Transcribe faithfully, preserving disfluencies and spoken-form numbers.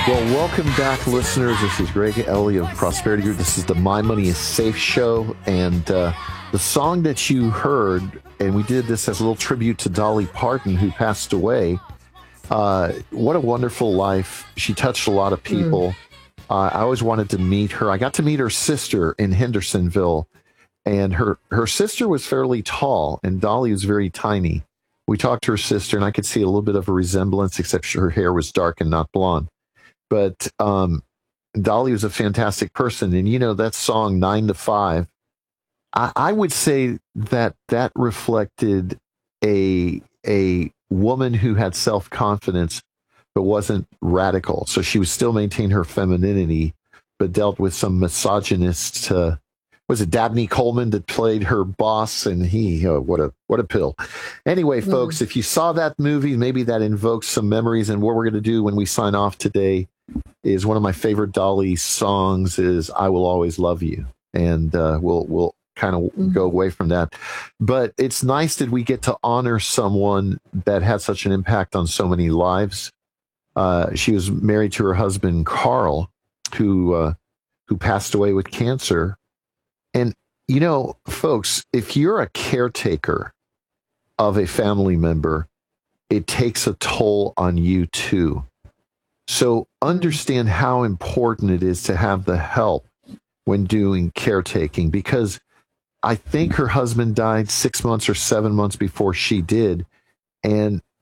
Well, welcome back, listeners. This is Greg Ellie of Prosperity Group. This is the My Money is Safe show. And uh, the song that you heard, and we did this as a little tribute to Dolly Parton, who passed away. Uh, what a wonderful life. She touched a lot of people. Mm. Uh, I always wanted to meet her. I got to meet her sister in Hendersonville, and her, her sister was fairly tall, and Dolly was very tiny. We talked to her sister, and I could see a little bit of a resemblance, except her hair was dark and not blonde. But um, Dolly was a fantastic person. And, you know, that song, Nine to Five, I, I would say that that reflected a a woman who had self-confidence but wasn't radical. So she would still maintain her femininity, but dealt with some misogynist. Uh, was it Dabney Coleman that played her boss? And he, oh, what a what a pill. Anyway, mm. folks, if you saw that movie, maybe that invokes some memories. And what we're going to do when we sign off today is one of my favorite Dolly songs is I Will Always Love You. And uh, we'll we'll kind of mm-hmm. go away from that. But it's nice that we get to honor someone that had such an impact on so many lives. Uh, she was married to her husband, Carl, who uh, who passed away with cancer. And, you know, folks, if you're a caretaker of a family member, it takes a toll on you too. So understand how important it is to have the help when doing caretaking, because I think her husband died six months or seven months before she did. And